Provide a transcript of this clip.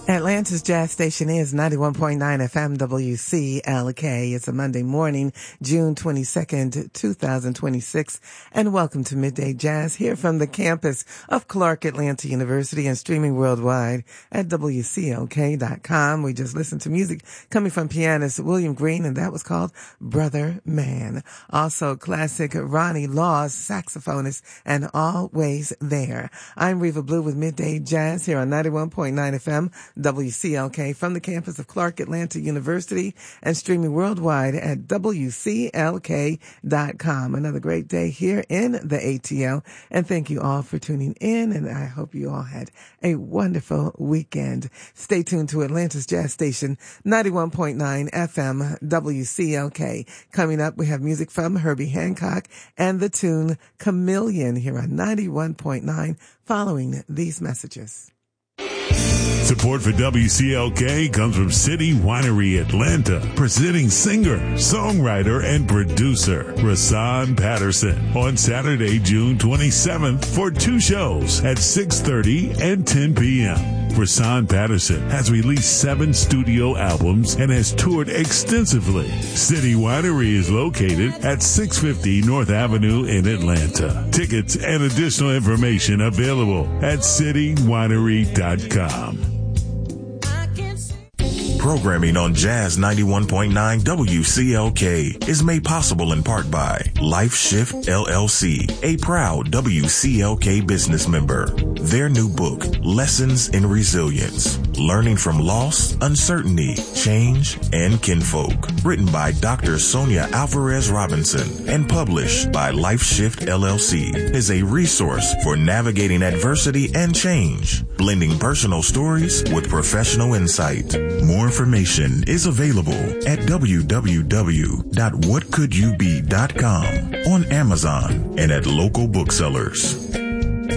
Atlanta's Jazz Station is 91.9 FM WCLK. It's a Monday morning, June 22nd, 2026, and welcome to Midday Jazz here from the campus of Clark Atlanta University and streaming worldwide at WCLK.com. We just listened to music coming from pianist William Green, and that was called Brother Man. Also, classic Ronnie Laws, saxophonist, and Always There. I'm Reva Blue with Midday Jazz here on 91.9 FM WCLK from the campus of Clark Atlanta University and streaming worldwide at WCLK.com. Another great day here in the ATL, and thank you all for tuning in, and I hope you all had a wonderful weekend. Stay tuned to Atlanta's Jazz Station, 91.9 FM WCLK. Coming up, we have music from Herbie Hancock and the tune Chameleon here on 91.9 following these messages. Support for WCLK comes from City Winery Atlanta, presenting singer, songwriter, and producer Rahsaan Patterson on Saturday, June 27th for two shows at 6:30 and 10 p.m. Rahsaan Patterson has released 7 studio albums and has toured extensively. City Winery is located at 650 North Avenue in Atlanta. Tickets and additional information available at citywinery.com. Programming on Jazz 91.9 WCLK is made possible in part by Life Shift LLC, a proud WCLK business member. Their new book, Lessons in Resilience, Learning from Loss, Uncertainty, Change, and Kinfolk, written by Dr. Sonia Alvarez Robinson and published by Life Shift LLC, is a resource for navigating adversity and change, blending personal stories with professional insight. More information is available at www.whatcouldyoube.com, on Amazon, and at local booksellers.